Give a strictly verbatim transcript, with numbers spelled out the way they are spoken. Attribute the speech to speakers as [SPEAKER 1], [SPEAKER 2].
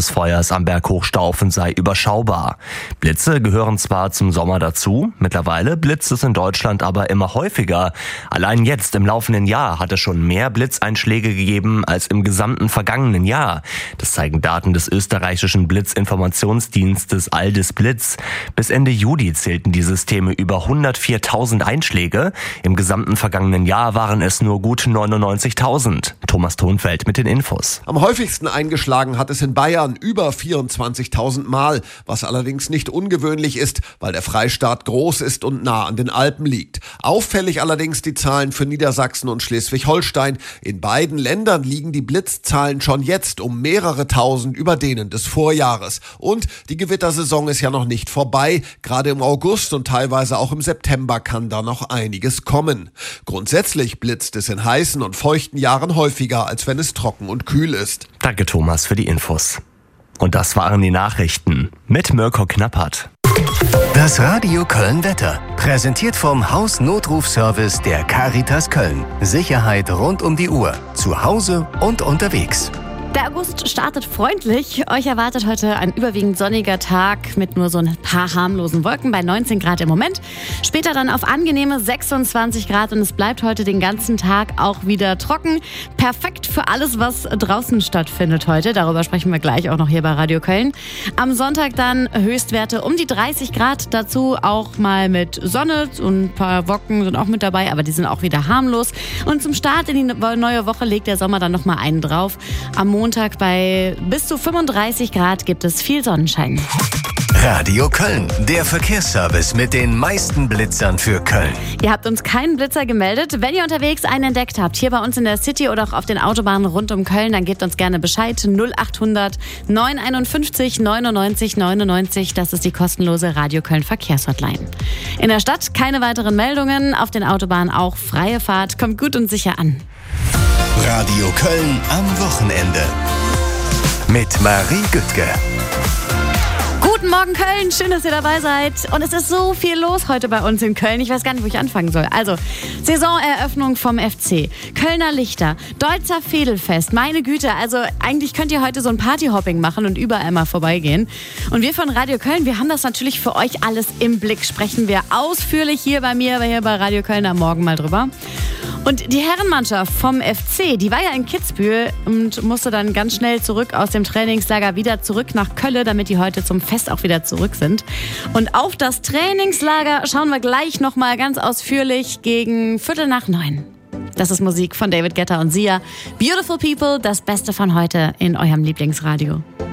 [SPEAKER 1] des Feuers am Berg Hochstaufen sei überschaubar. Blitze gehören zwar zum Sommer dazu, mittlerweile blitzt es in Deutschland aber immer häufiger. Allein jetzt im laufenden Jahr hat es schon mehr Blitzeinschläge gegeben als im gesamten vergangenen Jahr. Das zeigen Daten des österreichischen Blitzinformationsdienstes Aldis Blitz. Bis Ende Juli zählten die Systeme über hundertviertausend Einschläge. Im gesamten vergangenen Jahr waren es nur gut neunundneunzigtausend. Thomas Thonfeld mit den Infos.
[SPEAKER 2] Am häufigsten eingeschlagen hat es in Bayern über vierundzwanzigtausend Mal, was allerdings nicht ungewöhnlich ist, weil der Freistaat groß ist und nah an den Alpen liegt. Auffällig allerdings die Zahlen für Niedersachsen und Schleswig-Holstein. In beiden Ländern liegen die Blitzzahlen schon jetzt um mehrere tausend über denen des Vorjahres. Und die Gewittersaison ist ja noch nicht vorbei. Gerade im August und teilweise auch im September kann da noch einiges kommen. Grundsätzlich blitzt es in heißen und feuchten Jahren häufiger, als wenn es trocken und kühl ist.
[SPEAKER 1] Danke Thomas für die Infos. Und das waren die Nachrichten mit Mirko Knappert.
[SPEAKER 3] Das Radio Köln Wetter. Präsentiert vom Hausnotrufservice der Caritas Köln. Sicherheit rund um die Uhr. Zu Hause und unterwegs.
[SPEAKER 4] Der August startet freundlich. Euch erwartet heute ein überwiegend sonniger Tag mit nur so ein paar harmlosen Wolken bei neunzehn Grad im Moment. Später dann auf angenehme sechsundzwanzig Grad und es bleibt heute den ganzen Tag auch wieder trocken. Perfekt für alles, was draußen stattfindet heute. Darüber sprechen wir gleich auch noch hier bei Radio Köln. Am Sonntag dann Höchstwerte um die dreißig Grad. Dazu auch mal mit Sonne und ein paar Wolken sind auch mit dabei, aber die sind auch wieder harmlos. Und zum Start in die neue Woche legt der Sommer dann nochmal einen drauf. Am Montag bei bis zu fünfunddreißig Grad gibt es viel Sonnenschein.
[SPEAKER 3] Radio Köln, der Verkehrsservice mit den meisten Blitzern für Köln.
[SPEAKER 4] Ihr habt uns keinen Blitzer gemeldet. Wenn ihr unterwegs einen entdeckt habt, hier bei uns in der City oder auch auf den Autobahnen rund um Köln, dann gebt uns gerne Bescheid. null achthundert neunhunderteinundfünfzig neunundneunzig neunundneunzig, das ist die kostenlose Radio Köln Verkehrshotline. In der Stadt keine weiteren Meldungen, auf den Autobahnen auch freie Fahrt. Kommt gut und sicher an.
[SPEAKER 3] Radio Köln am Wochenende mit Marie Güttke.
[SPEAKER 4] Guten Morgen Köln, schön, dass ihr dabei seid. Und es ist so viel los heute bei uns in Köln. Ich weiß gar nicht, wo ich anfangen soll. Also, Saisoneröffnung vom F C, Kölner Lichter, Deutzer Vedelfest. Meine Güte, also eigentlich könnt ihr heute so ein Partyhopping machen und überall mal vorbeigehen. Und wir von Radio Köln, wir haben das natürlich für euch alles im Blick. Sprechen wir ausführlich hier bei mir, hier bei Radio Köln am Morgen mal drüber. Und die Herrenmannschaft vom F C, die war ja in Kitzbühel und musste dann ganz schnell zurück aus dem Trainingslager wieder zurück nach Köln, damit die heute zum Fest auch wieder zurück sind. Und auf das Trainingslager schauen wir gleich nochmal ganz ausführlich gegen Viertel nach neun. Das ist Musik von David Guetta und Sia. Beautiful People, das Beste von heute in eurem Lieblingsradio.